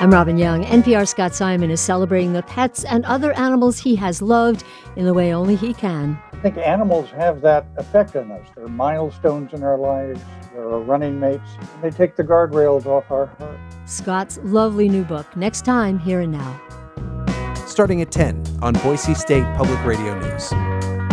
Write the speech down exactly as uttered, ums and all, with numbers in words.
I'm Robin Young. N P R's Scott Simon is celebrating the pets and other animals he has loved in the way only he can. I think animals have that effect on us. They're milestones in our lives. They're our running mates. And they take the guardrails off our heart. Scott's lovely new book, next time, Here and Now. Starting at ten on Boise State Public Radio News.